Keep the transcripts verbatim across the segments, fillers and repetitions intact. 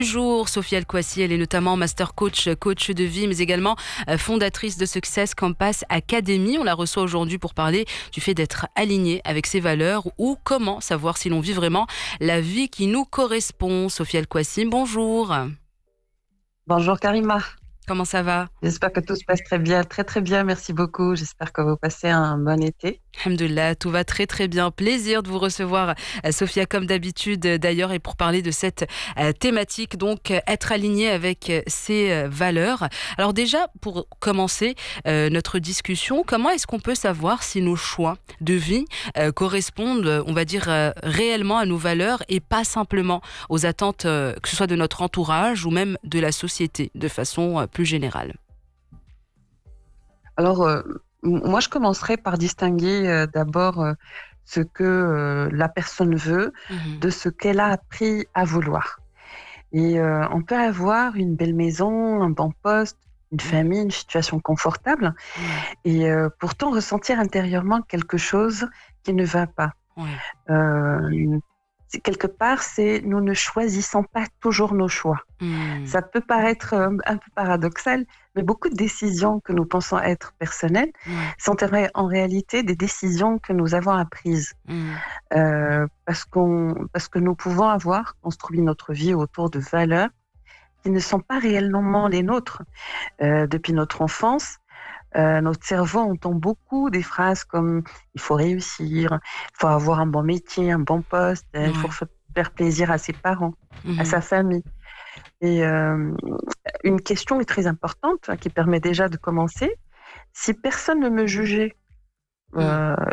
Bonjour, Sophie El-Kouassi, elle est notamment master coach, coach de vie, mais également euh, fondatrice de Success Compass Academy. On la reçoit aujourd'hui pour parler du fait d'être aligné avec ses valeurs ou comment savoir si l'on vit vraiment la vie qui nous correspond. Sophie El-Kouassi, bonjour. Bonjour Karima, Comment ça va? j'espère que tout se passe très bien, très très bien, merci beaucoup. J'espère que vous passez un bon été. Alhamdoulilah, tout va très très bien. Plaisir de vous recevoir, euh, Sophia, comme d'habitude euh, d'ailleurs, et pour parler de cette euh, thématique, donc euh, être aligné avec euh, ses euh, valeurs. Alors déjà, pour commencer euh, notre discussion, comment est-ce qu'on peut savoir si nos choix de vie euh, correspondent, euh, on va dire, euh, réellement à nos valeurs et pas simplement aux attentes, euh, que ce soit de notre entourage ou même de la société, de façon euh, plus générale? Alors, euh, m- moi je commencerai par distinguer euh, d'abord euh, ce que euh, la personne veut Mhm. de ce qu'elle a appris à vouloir. Et euh, on peut avoir une belle maison, un bon poste, une famille, une situation confortable, Ouais, et euh, pourtant ressentir intérieurement quelque chose qui ne va pas. ouais. Euh, c'est- quelque part, c'est nous ne choisissons pas toujours nos choix. Hmm. Ça peut paraître euh, un peu paradoxal, mais beaucoup de décisions que nous pensons être personnelles Ouais. sont en ré- en réalité des décisions que nous avons apprises. Hmm. Euh, parce, qu'on, parce que nous pouvons avoir construit notre vie autour de valeurs qui ne sont pas réellement les nôtres. Euh, depuis notre enfance, euh, notre cerveau entend beaucoup des phrases comme il faut réussir, il faut avoir un bon métier, un bon poste, euh, il faut Ouais. fa- faire plaisir à ses parents, à sa Mhm. famille. Et euh, une question est très importante hein, qui permet déjà de commencer. Si personne ne me jugeait, Hmm. euh,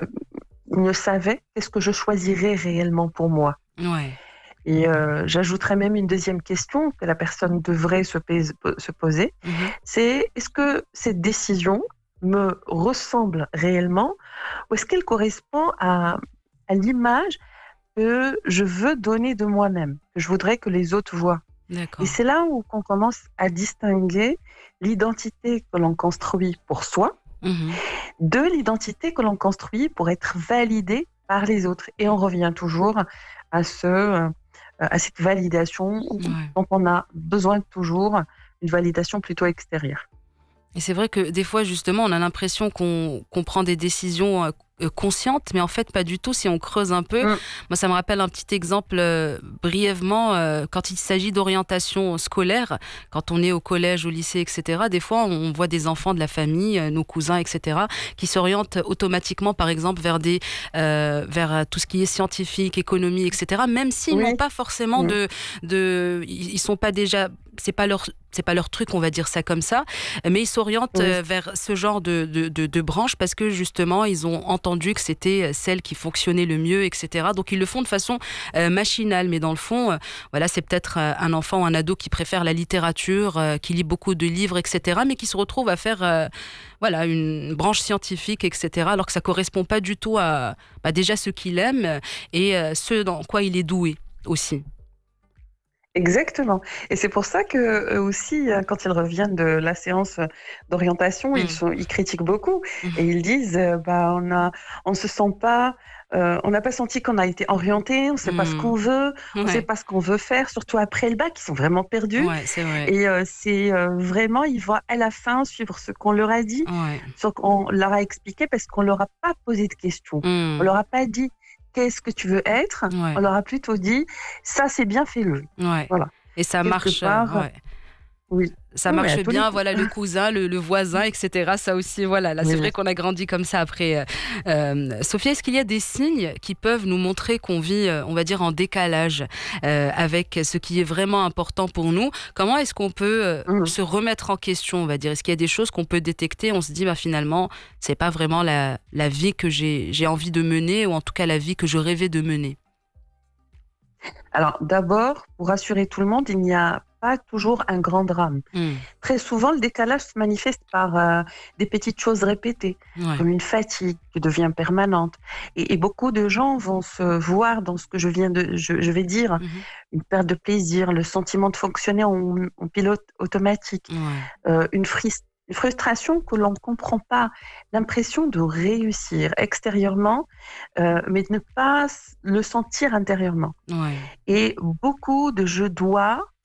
ne savait qu'est-ce que je choisirais réellement pour moi. Ouais. Et euh, j'ajouterais même une deuxième question que la personne devrait se, pais- se poser, Mhm. c'est est-ce que cette décision me ressemble réellement ou est-ce qu'elle correspond à, à l'image que je veux donner de moi-même, que je voudrais que les autres voient. Et D'accord. c'est là où on commence à distinguer l'identité que l'on construit pour soi Mhm. de l'identité que l'on construit pour être validé par les autres. Et on revient toujours à, ce, euh, à cette validation Ouais. dont on a besoin toujours, une validation plutôt extérieure. Et c'est vrai que des fois, justement, on a l'impression qu'on qu'on prend des décisions euh, euh, conscientes, mais en fait, pas du tout si on creuse un peu. Mm, Moi, ça me rappelle un petit exemple euh, brièvement, euh, quand il s'agit d'orientation scolaire, quand on est au collège, au lycée, et cetera. Des fois, on voit des enfants de la famille, euh, nos cousins, et cetera, qui s'orientent automatiquement, par exemple, vers des, euh, vers euh, tout ce qui est scientifique, économie, et cetera. Même s'ils n'ont oui, pas forcément mm, de, de, ils ils sont pas déjà, c'est pas leur, c'est pas leur truc, on va dire ça comme ça, mais ils s'orientent oui, euh, vers ce genre de, de, de, de branche parce que justement, ils ont entendu que c'était celle qui fonctionnait le mieux, et cetera. Donc, ils le font de façon euh, machinale. Mais dans le fond, euh, voilà, c'est peut-être euh, un enfant ou un ado qui préfère la littérature, euh, qui lit beaucoup de livres, et cetera, mais qui se retrouve à faire euh, voilà, une branche scientifique, et cetera, alors que ça correspond pas du tout à bah, déjà ce qu'il aime et euh, ce dans quoi il est doué aussi. exactement. Et c'est pour ça que eux aussi, hein, quand ils reviennent de la séance d'orientation, ils Mm. sont, ils critiquent beaucoup et Mm. ils disent, euh, bah, on a, on se sent pas, euh, on n'a pas senti qu'on a été orienté, on sait pas ce qu'on Mm. veut, on sait Ouais, pas ce qu'on veut faire, surtout après le bac, ils sont vraiment perdus. ouais, c'est vrai. Et euh, c'est euh, vraiment, ils vont à la fin suivre ce qu'on leur a dit, Ouais. ce qu'on leur a expliqué, parce qu'on leur a pas posé de questions. On Mm. leur a pas dit qu'est-ce que tu veux être. On Ouais. leur a plutôt dit ça c'est bien, fais-le. Ouais. Voilà. Et ça Quelque marche, euh, part, ouais. oui. Ça Oui, oui, marche à tous les bien, coups. voilà, le cousin, le, le voisin, et cetera. Ça aussi, voilà. Là, c'est Oui. vrai qu'on a grandi comme ça après. Euh, euh, Sophia, est-ce qu'il y a des signes qui peuvent nous montrer qu'on vit, euh, on va dire, en décalage euh, avec ce qui est vraiment important pour nous? Comment est-ce qu'on peut euh, Mhm. se remettre en question, on va dire? Est-ce qu'il y a des choses qu'on peut détecter? On se dit, bah, finalement, c'est pas vraiment la, la vie que j'ai, j'ai envie de mener, ou en tout cas la vie que je rêvais de mener. Alors, d'abord, pour rassurer tout le monde, il n'y a pas toujours un grand drame. Hmm. Très souvent, le décalage se manifeste par euh, des petites choses répétées, Ouais. comme une fatigue qui devient permanente. Et, et beaucoup de gens vont se voir dans ce que je viens de, je, je vais dire, Mhm. une perte de plaisir, le sentiment de fonctionner en, en pilote automatique, Ouais. euh, une, fris- une frustration que l'on ne comprend pas, l'impression de réussir extérieurement, euh, mais de ne pas s- le sentir intérieurement. Ouais. Et beaucoup de je dois